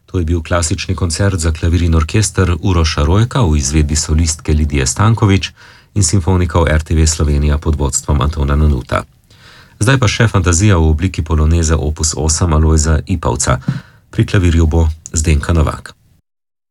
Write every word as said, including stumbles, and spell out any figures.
To je bil klasični koncert za klavir in orkester Uroša Rojka v izvedbi solistke Lidije Stanković in simfonikov R T V Slovenija pod vodstvom Antona Nanuta. Zdaj pa še fantazija v obliki poloneze opus osem Alojza Ipavca. Pri klavirju bo Zdenka Novak.